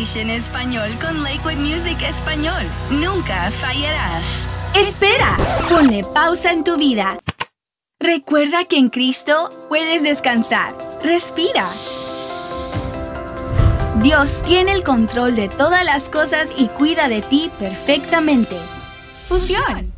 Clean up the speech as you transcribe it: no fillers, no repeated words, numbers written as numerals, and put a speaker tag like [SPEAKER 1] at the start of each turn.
[SPEAKER 1] Station Español con Lakewood Music Español. Nunca fallarás.
[SPEAKER 2] ¡Espera! Ponle pausa en tu vida. Recuerda que en Cristo puedes descansar. Respira. Dios tiene el control de todas las cosas y cuida de ti perfectamente. Fusión.